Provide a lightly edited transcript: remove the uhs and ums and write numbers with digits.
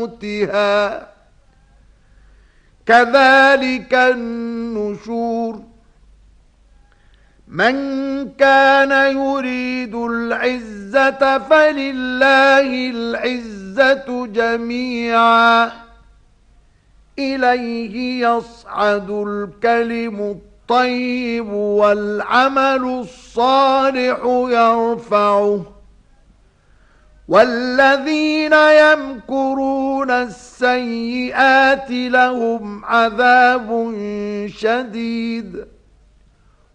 موتها كذلك النشور من كان يريد العزة فلله العزة جميعا إليه يصعد الكلم الطيب والعمل الصالح يرفعه والذين يمكرون السيئات لهم عذاب شديد